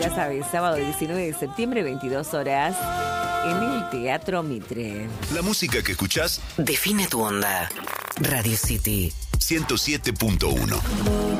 ya sabes, sábado 19 de septiembre, 22 horas, en el Teatro Mitre. La música que escuchás define tu onda. Radio City 107.1.